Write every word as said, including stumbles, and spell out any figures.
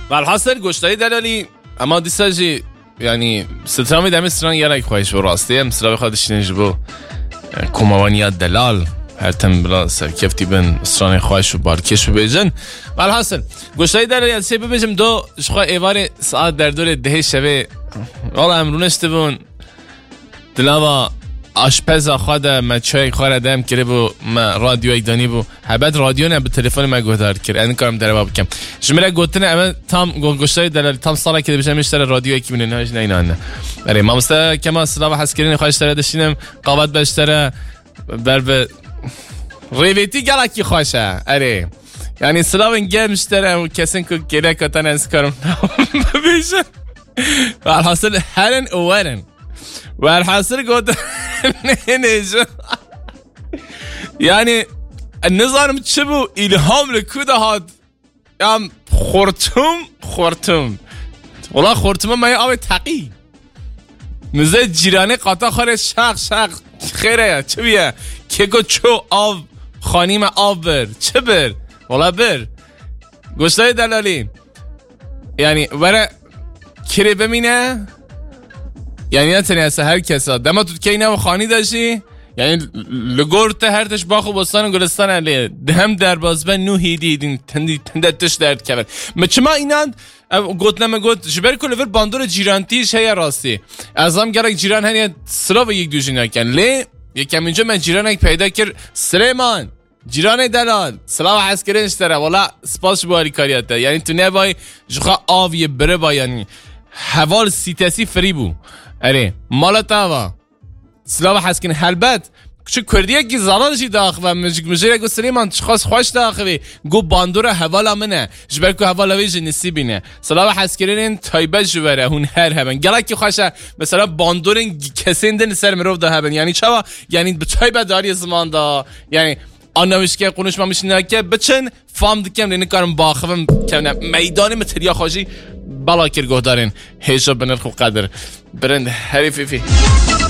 والحاصل گشتای دلالی اما دیساجی یعنی سترامی دم استران یارک خواهش و راسته مصرف خودش نجبو کموانی دلال هر تم بلا سرکفتی بن استران خواهش و بارکش و بیجن والحاصل گشتای دلالی از سه ببیجم دو شخواه ایوار ساعت در دور ده شوه والا امرونشته بون دلاوا آشپز خود ما چای خوار دم کرده بو ما رادیو ایدانی بو حبت رادیو نه به تلفن ما گذار کرد این کارم در باب کم شمره گفتن اما تام گوشتای دلال تام سالا که بشه میشتره رادیو کی بینه نه نه نه آره ما مست کما سلام حسکرین خواهش داره داشتیم قابت بشتره بر به ریویتی گلاکی خوشه آره یعنی سلام گیم مشتره و کسین که گله کتن از کارم بشه والحاصل هرن اورن والحاصل قلت نيجا يعني النظام تشبو إلهام لكودا هاد يام خورتم خورتم والله خورتم ما يأوي تقي نزد جيراني قطع خارج شاق شاق خيره چه بيه كيكو چو آف خانيم آف بر چه بر والله بر گوشتای دلالی يعني برا كري بمينه یعنی نه تنی از هر کسا دما تو کی نو خانی داشتی یعنی لگورت هرتش باخو بستان گلستان علی دهم در بازبن نو هیدیدین تندی تندتش درد کرد مچما اینان گفتنم گفت جبر کلور باندور جیرانتیش هی راستی ازم گرک جیران هنی سلاو یک دوجینا کن لی یکم اینجا من جیران یک پیدا کرد سلیمان جیران دلال سلام عسکرینش داره والا سپاس باری کاریات یعنی تو نه بای جخا آوی بره با یعنی حوال سیتسی فری بو اره مالا تاوا سلام حسکن حلبت چه کردیه که زالانشی داخل و مجک مجره گو سلیمان چخواست خوش داخلی گو باندور حوالا منه جبر که حوالا ویجه نصیبینه سلام حسکرین تایبه جوره هون هر هبن گله که خوشه مثلا باندورین کسین دن سر مروف دا هبن یعنی چوا یعنی به تایبه داری زمان دا یعنی آنوش که قونش ما میشینه که بچن فام دکم رینه کارم باخوام که میدان متریا خوشی بالا کرگاه دارین هیچا بنرخ و قدر برند حریفی فی